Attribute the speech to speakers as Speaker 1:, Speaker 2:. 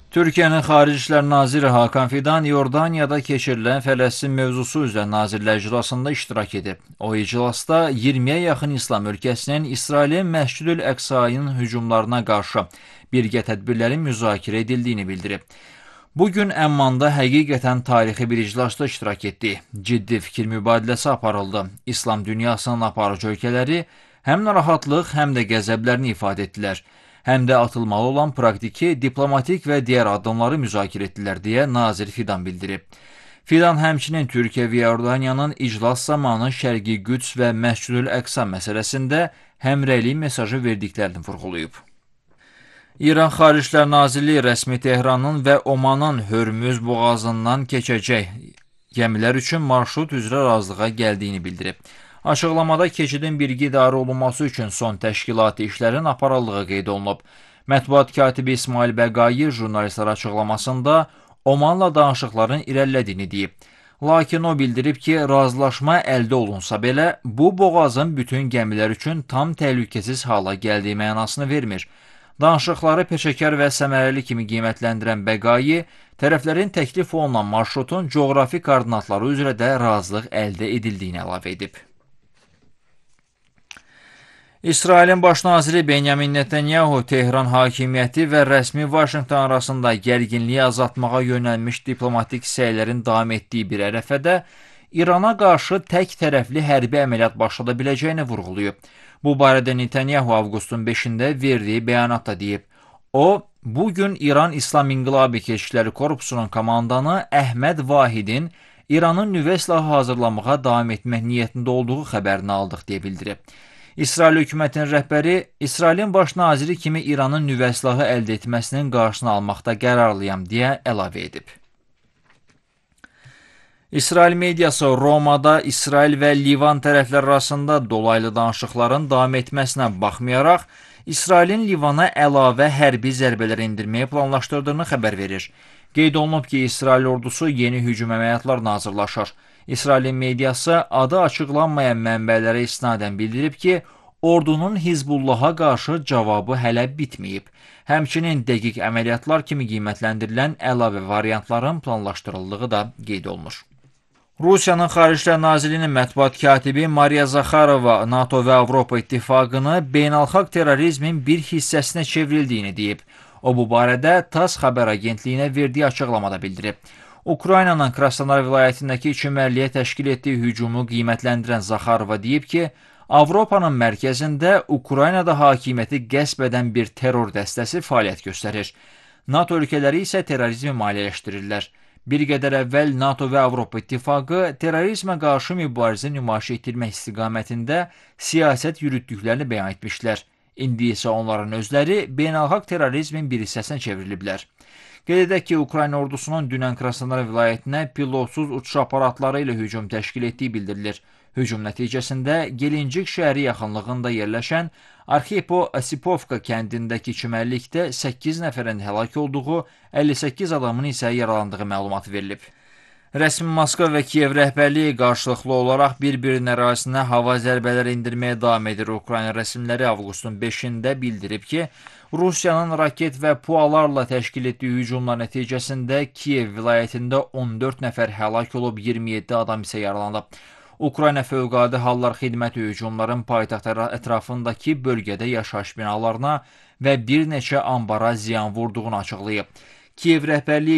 Speaker 1: Türkiyənin Xarici İşlər Naziri Hakan Fidan Yordaniyada keçirilən Fələstin mövzusu üzrə Nazirlər İclasında iştirak edib. O iclasda 20-yə yaxın İslam ölkəsinin İsrailin Məscid-ül Əqsa'nın hücumlarına qarşı birgə tədbirlərin müzakirə edildiyini bildirib. Bugün Əmmanda həqiqətən tarixi bir iclasda iştirak etdi. Ciddi fikir mübadiləsi aparıldı. İslam dünyasının aparıcı ölkələri həm narahatlıq, həm də qəzəblərini ifadə etdilər. Həm də atılmalı olan praktiki, diplomatik və digər addımları müzakirə etdilər deyə nazir Fidan bildirib. Fidan həmçinin Türkiyə və Yordaniyanın iclas zamanı Şərqi Qüds və Məscid-ül Əqsa məsələsində həmrəylik mesajı verdiklərini vurğulayıb. İran Xarici İşlər Nazirliyi rəsmi Tehranın və Omanın Hörmüz boğazından keçəcək gəmilər üçün marşrut üzrə razılığa gəldiyini bildirib. Açıqlamada keçidin birgə idarə olunması üçün son təşkilati işlərin aparıldığı qeyd olunub. Mətbuat katibi İsmail Bəqai jurnalistlər açıqlamasında Omanla danışıqların irəlilədiyini deyib. Lakin o bildirib ki, razılaşma əldə olunsa belə, bu boğazın bütün gəmilər üçün tam təhlükəsiz hala gəldiyi mənasını vermir. Danışıqları peşəkar və səmərəli kimi qiymətləndirən Bəqai, tərəflərin təklif olunan marşrutun coğrafi koordinatları üzrə də razılıq əldə edildiyini əlavə edib. İsrailin baş naziri Benyamin Netanyahu Tehran hakimiyyəti və rəsmi Vaşinqton arasında gərginliyi azaltmağa yönəlmiş diplomatik səylərin davam etdiyi bir ərəfədə İrana qarşı tək tərəfli hərbi əməliyyat başlada biləcəyini vurğulayıb. Bu barədə Netanyahu avqustun 5-də verdiyi bəyanatda deyib. O, bugün İran İslam İnqilabi Keşikləri Korpusunun komandanı Əhməd Vahidin İranın nüvə silahı hazırlamağa davam etmək niyyətində olduğu xəbərini aldıq deyə bildirib. İsrail hökumətinin rəhbəri İsrailin baş naziri kimi İranın nüvə silahı əldə etməsinin qarşısını almaqda qərarlıyam deyə əlavə edib. İsrail mediası Romada İsrail və Livan tərəflər arasında dolaylı danışıqların davam etməsinə baxmayaraq, İsrailin Livana əlavə hərbi zərbələr endirməyi planlaşdırdığını xəbər verir. Qeyd olunub ki, İsrail ordusu yeni hücum əməliyyatlarına hazırlaşır. İsrailin mediası adı açıqlanmayan mənbələrə isnadən bildirib ki, ordunun Hizbullaha qarşı cavabı hələ bitməyib. Həmçinin dəqiq əməliyyatlar kimi qiymətləndirilən əlavə variantların planlaşdırıldığı da qeyd olunur. Rusiyanın Xarici İşlər Nazirliyinin mətbuat katibi Mariya Zakharova NATO və Avropa İttifaqını beynəlxalq terrorizmin bir hissəsinə çevrildiyini deyib. O, bu barədə TASS xəbər agentliyinə verdiyi açıqlamada bildirib. Ukraynanın Krasnodar vilayətindəki çimərliyə təşkil etdiyi hücumu qiymətləndirən Zakharova deyib ki, Avropanın mərkəzində Ukraynada hakimiyyəti qəsb edən bir terror dəstəsi fəaliyyət göstərir. NATO ölkələri isə terrorizmi maliyyələşdirirlər. Bir qədər əvvəl NATO və Avropa İttifaqı terrorizmə qarşı mübarizə nümayiş etdirmək istiqamətində siyasət yürütdüklərini bəyan etmişlər. İndi isə onların özləri beynəlxalq terrorizmin bir hissəsinə çevriliblər. Qeyd edək ki, Ukrayna ordusunun dünən Krasnodar vilayətinə pilotsuz uçuş aparatları ilə hücum təşkil etdiyi bildirilir. Hücum nəticəsində Gelincik şəhəri yaxınlığında yerləşən Arxipo-Osipovka kəndindəki çimərlikdə 8 nəfərin həlak olduğu, 58 adamın isə yaralandığı məlumatı verilib. Rəsmi Moskva və Kiyev rəhbərliyi qarşılıqlı olaraq bir-birinin ərazisinə hava zərbələri endirməyə davam edir. Ukrayna rəsmiləri avqustun 5-də bildirib ki, Rusiyanın raket və pualarla təşkil etdiyi hücumlar nəticəsində Kiyev vilayətində 14 nəfər həlak olub, 27 adam isə yaralanıb. Ukrayna Fövqəladə Hallar Xidməti hücumların paytaxt ətrafındakı bölgədə yaşayış binalarına və bir neçə ambara ziyan vurduğunu açıqlayıb. Kiyev rəhbərliyi